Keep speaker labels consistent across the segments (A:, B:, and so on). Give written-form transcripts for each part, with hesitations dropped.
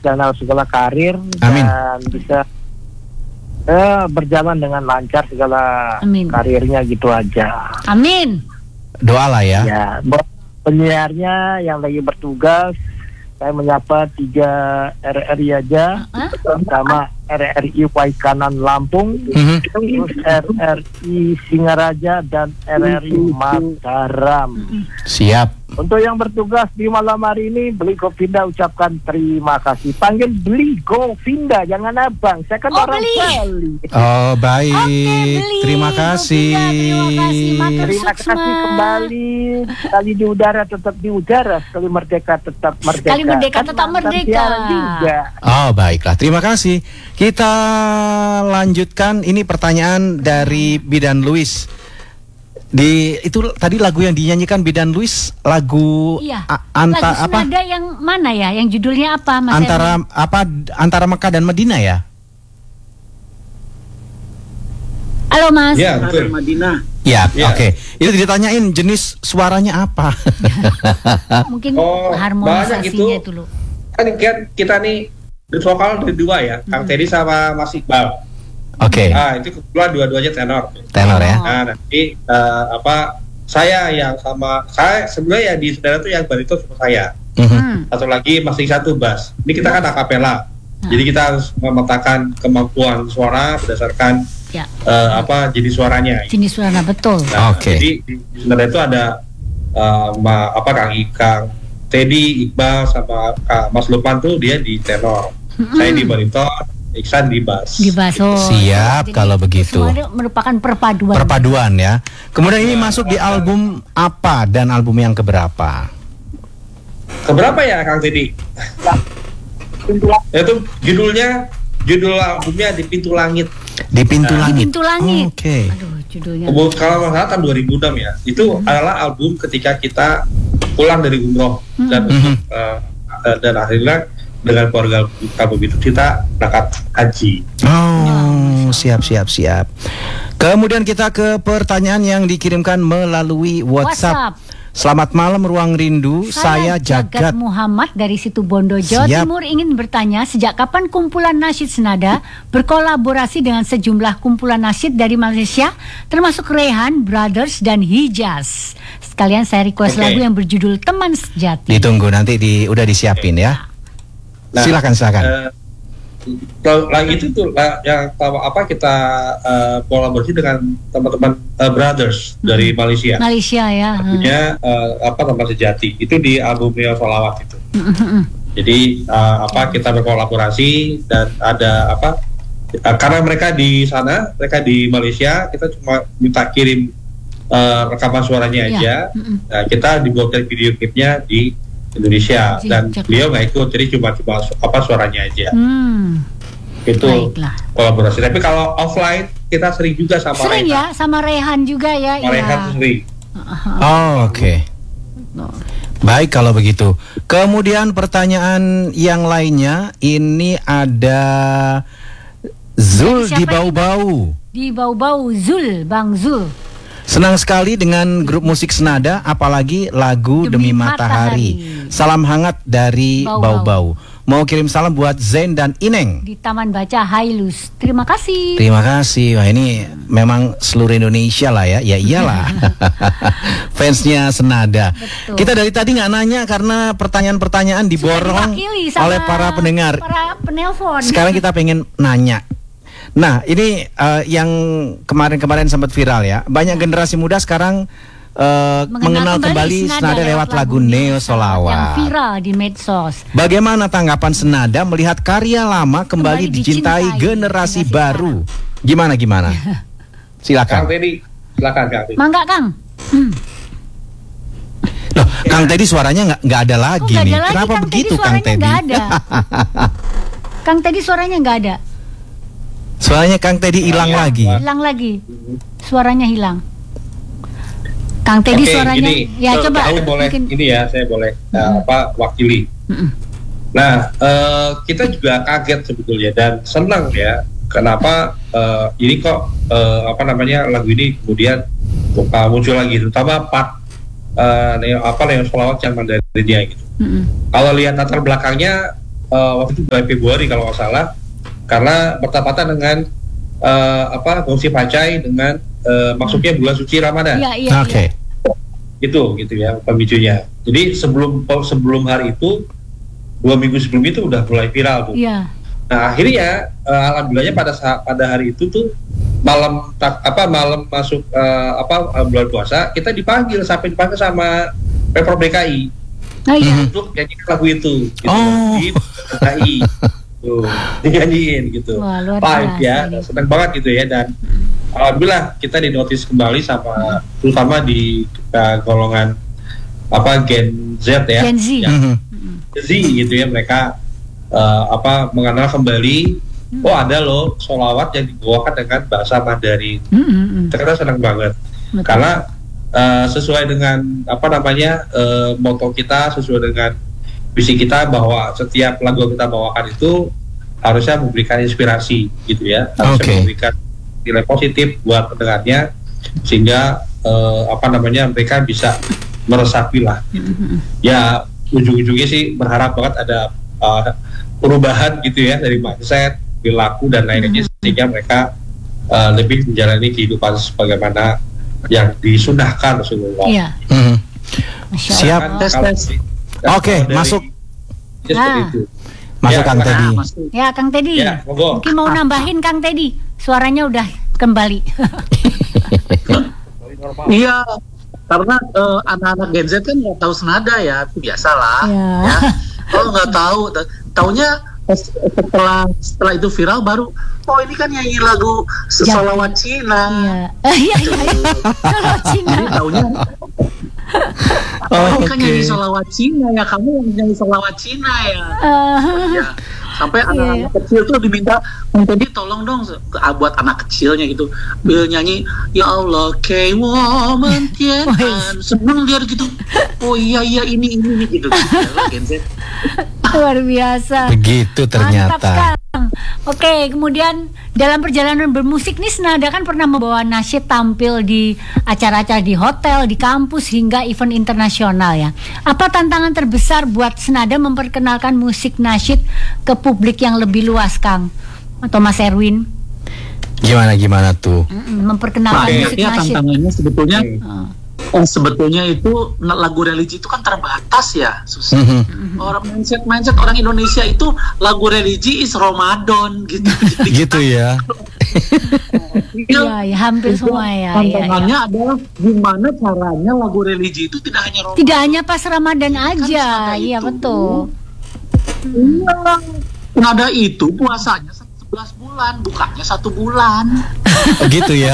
A: dalam segala karir.
B: Amin.
A: Dan bisa berjalan dengan lancar segala karirnya gitu aja.
C: Amin.
B: Doa lah ya.
A: Ya, buat penyiarnya yang lagi bertugas, saya menyapa 3 RRI aja, sama RRI Waikanan Lampung, terus RRI Singaraja dan RRI Mataram.
B: Siap.
A: Untuk yang bertugas di malam hari ini, Beli Govinda ucapkan terima kasih. Panggil Beli Govinda, jangan abang. Saya kan orang Bali.
B: Oh baik.
C: Beli.
B: Terima kasih.
A: Terima kasih kembali. Sekali di udara tetap di udara, sekali merdeka tetap merdeka.
C: Sekali merdeka tetap merdeka.
A: Juga.
B: Oh baiklah, terima kasih. Kita lanjutkan, ini pertanyaan dari Bidan Luis. Itu tadi lagu yang dinyanyikan Bidan Luis, lagu
C: lagu senada yang mana ya? Yang judulnya apa, Mas?
B: Antara Mekah dan Madinah ya?
C: Halo Mas.
D: Ya, betul. Madinah.
B: Ya, oke. Itu ditanyain jenis suaranya apa?
C: Mungkin harmonisasinya itu loh.
D: Kan kita nih di vokal dari 2 ya, Kang Teddy sama Mas Iqbal.
B: Oke.
D: Itu kebetulan dua-duanya tenor.
B: Tenor ya.
D: Nah, nanti saya yang sama saya sebenarnya ya di saudara tuh yang bariton sama saya. Satu lagi masih satu bass. Ini kita kan akapela. Jadi kita harus memetakan kemampuan suara berdasarkan jenis suaranya.
C: Jenis suara betul.
D: Nah, jadi di saudara itu ada Kang Teddy, Iqbal sama Mas Lukman tuh dia di tenor. Saya di bariton, Iksan di bass.
C: Di bass.
B: Siap. Jadi, kalau begitu.
C: Semuanya merupakan perpaduan.
B: Perpaduan ya. Kemudian ini masuk di album apa dan album yang keberapa?
D: Keberapa ya Kang Teddy? Itu judul albumnya Di Pintu Langit.
B: Di Pintu Langit.
C: Di Pintu Langit.
B: Oke.
C: Aduh, judulnya.
D: Kalau nggak salah tahun 2006 ya. Itu adalah album ketika kita pulang dari umroh dan akhirnya dengan keluarga kami itu kita berangkat haji.
B: Oh, siap. Kemudian kita ke pertanyaan yang dikirimkan melalui WhatsApp. Selamat malam Ruang Rindu, saya Jagat
C: Muhammad dari Situbondo, Jawa Timur ingin bertanya, sejak kapan kumpulan nasyid senada berkolaborasi dengan sejumlah kumpulan nasyid dari Malaysia, termasuk Rehan, Brothers, dan Hijaz. Sekalian saya request lagu yang berjudul Teman Sejati.
B: Ditunggu nanti udah disiapin ya. Nah, silakan.
D: Lagi itu tuh yang kita kolaborasi dengan teman-teman Brothers dari Malaysia.
C: Malaysia ya.
D: Artinya Teman Sejati itu di albumnya Solawat itu. Jadi kita berkolaborasi dan ada karena mereka di sana, mereka di Malaysia, kita cuma minta kirim rekaman suaranya aja. Nah, kita dibuatkan video klipnya di Indonesia dan beliau nggak ikut, jadi cuma suaranya aja. Itu kolaborasi. Tapi kalau offline kita sering juga sama
C: Rehan. Ya, sama Rehan juga ya.
D: Rehan sering.
B: Oke. Baik kalau begitu. Kemudian pertanyaan yang lainnya, ini ada Zul di Bau-Bau.
C: Di Bau-Bau, Zul, Bang Zul.
B: Senang sekali dengan grup musik senada, apalagi lagu Demi Matahari. Salam hangat dari Bau-Bau. Mau kirim salam buat Zain dan Ineng
C: di Taman Baca Hailus. Terima kasih.
B: Terima kasih. Wah, ini memang seluruh Indonesia lah ya. Ya iyalah. Fansnya senada. Betul. Kita dari tadi nggak nanya karena pertanyaan-pertanyaan diborong oleh para pendengar.
C: Para penelpon.
B: Sekarang kita pengen nanya. Nah, ini yang kemarin-kemarin sempat viral ya. Banyak generasi muda sekarang mengenal kembali senada lewat lagu Neo Solawat
C: yang viral di medsos.
B: Bagaimana tanggapan senada melihat karya lama kembali dicintai generasi baru? Gimana? Silakan.
D: Kang Teddy, silakan Kang Teddy.
C: Mangga Kang.
B: Loh, Kang Teddy suaranya nggak ada lagi nih. Kenapa
C: Kang
B: begitu
C: Teddy
B: Kang Teddy?
C: Kang Teddy suaranya nggak ada.
B: Suaranya Kang Teddy hilang lagi.
C: Hilang lagi. Suaranya hilang. Kang Teddy suaranya ya coba.
D: Saya boleh ini ya, saya boleh wakili. Nah, kita juga kaget sebetulnya dan senang ya. Kenapa ini kok lagu ini kemudian muncul lagi, terutama part Neo Solawat yang dari dia gitu. Kalau lihat latar belakangnya waktu itu bulan Februari kalau nggak salah, karena bertepatan dengan Gongsi Pacai dengan masuknya bulan suci Ramadan.
B: Oke.
D: Itu gitu ya pemicunya. Jadi sebelum hari itu, 2 minggu sebelum itu udah mulai viral tuh. Nah akhirnya alhamdulillahnya pada hari itu tuh malam masuk bulan puasa, kita dipanggil sama Pemprov DKI untuk nyanyikan lagu itu gitu, di DKI tuh dinyanyiin gitu. Live ya, senang banget gitu ya. Dan alhamdulillah kita dinotis kembali sama terutama di golongan Gen Z ya,
C: Gen Z.
D: Gen Z gitu ya, mereka mengenal kembali ada loh sholawat yang dibawakan dengan bahasa Mandarin. Kita senang banget.
C: Betul.
D: Karena sesuai dengan moto kita, sesuai dengan visi kita bahwa setiap lagu yang kita bawakan itu harusnya memberikan inspirasi gitu ya, harusnya memberikan nilai positif buat pendengarnya, sehingga mereka bisa meresapi lah. Ya ujung-ujungnya sih berharap banget ada perubahan gitu ya dari mindset, perilaku dan lain-lainnya, sehingga mereka lebih menjalani kehidupan sebagaimana yang disunahkan Rasulullah.
C: Iya.
B: Siap. Oke, masuk. Masuk Kang Teddy.
C: Ya Kang Teddy.
D: Ya,
C: mungkin mau nambahin Kang Teddy. Suaranya udah kembali.
E: Iya. Karena anak-anak Gen Z kan nggak tahu senada ya, itu biasalah. Ya. Kalau nggak tahu, taunya setelah itu viral baru, ini kan nyanyi lagu sholawat Cina.
C: Iya. Sholawat Cina.
E: Jadi taunya, ini kan nyanyi sholawat Cina ya, kamu yang nyanyi sholawat Cina ya. Ya. Sampai anak-anak kecil tuh diminta, jadi tolong dong buat anak kecilnya gitu, nyanyi ya Allah kei woman tian, seneng dia gitu. Oh iya ini gitu. Gen Z.
C: Luar biasa.
B: Begitu ternyata.
C: Mantap, Kang. Oke, kemudian dalam perjalanan bermusik nih, Senada kan pernah membawa nasyid tampil di acara-acara di hotel, di kampus, hingga event internasional ya. Apa tantangan terbesar buat Senada memperkenalkan musik nasyid ke publik yang lebih luas, Kang? Atau Mas Erwin?
B: Gimana tuh?
C: Memperkenalkan musik nasyid.
E: Tantangannya sebetulnya itu lagu religi itu kan terbatas ya, susah. Orang mindset orang Indonesia itu lagu religi is Ramadan gitu.
B: Gitu ya.
C: Iya, hampir semua ya.
E: Tantangannya adalah gimana caranya lagu religi itu tidak hanya Ramadan.
C: Tidak hanya pas Ramadan aja. Iya, betul.
E: Iya. Nada itu puasanya 11 bulan, bukanya 1 bulan.
B: Gitu ya.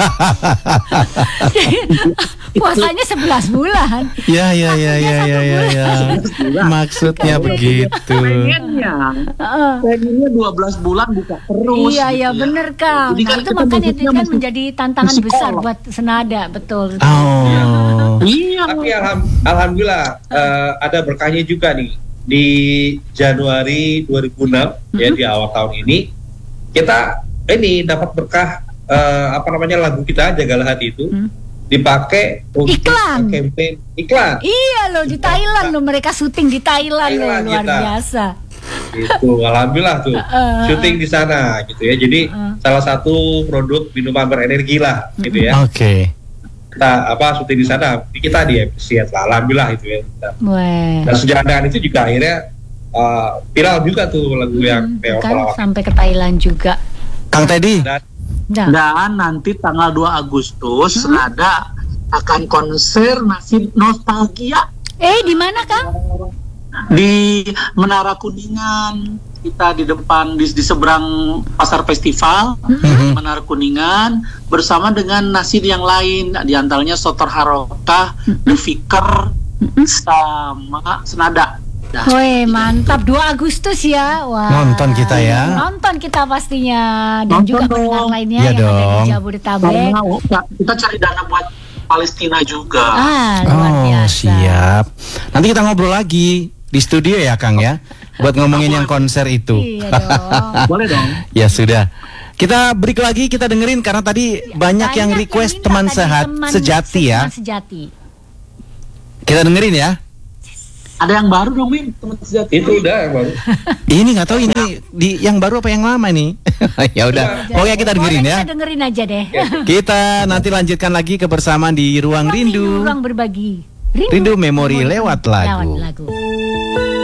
C: Puasanya 11 bulan.
B: Ya. Maksudnya begitu.
E: Pengennya 12 bulan buka terus.
C: Iya, bener Kang. Nah, itu makanya itu kan menjadi tantangan besar buat Senada, betul.
D: Iya. Tapi alhamdulillah ada berkahnya juga nih. Di Januari 2006 ya, di awal tahun ini kita dapat berkah lagu kita Jagalah Hati itu dipakai untuk campaign iklan.
C: Iya loh, di Thailand loh, mereka syuting di Thailand loh, luar biasa.
D: Itu alhamdulillah tuh syuting di sana gitu ya. Jadi salah satu produk minuman berenergi lah gitu ya.
B: Oke.
D: Kita syuting di sana, kita di-appreciate lah, alhamdulillah itu ya. Dan sejalan dengan itu juga akhirnya viral juga tuh lagu yang
C: kan sampai ke Thailand juga.
B: Kang Teddy.
E: Dan nanti tanggal 2 Agustus Senada akan konser Nasyid Nostalgia.
C: Di mana, Kang?
E: Di Menara Kuningan. Kita di depan di seberang Pasar Festival, Menara Kuningan, bersama dengan nasyid yang lain, di antaranya Sotor Harokah, The Fikr, sama Senada.
C: Woi, mantap. 2 Agustus ya. Wah.
B: Nonton kita ya.
C: Nonton kita pastinya. Dan juga pendengar lainnya
B: ya
C: yang
B: dong.
C: ada di Jabodetabek.
E: Kita cari dana buat Palestina juga.
C: Luar biasa.
B: Siap. Nanti kita ngobrol lagi di studio ya, Kang ya. Buat ngomongin yang konser itu.
C: Iya dong.
E: Boleh dong.
B: Ya sudah. Kita break lagi, kita dengerin karena tadi banyak yang request teman sejati ya.
C: Teman sejati.
B: Kita dengerin ya.
E: Ada yang baru dong, Min, teman sejati.
D: Itu udah yang baru.
B: Ini nggak tahu ini yang baru apa yang lama nih. Ya udah, pokoknya kita dengerin ya.
C: Kita dengerin aja deh.
B: Kita nanti lanjutkan lagi kebersamaan di Ruang Rindu.
C: Ruang berbagi.
B: Rindu memori lewat lagu.
C: Lewat lagu.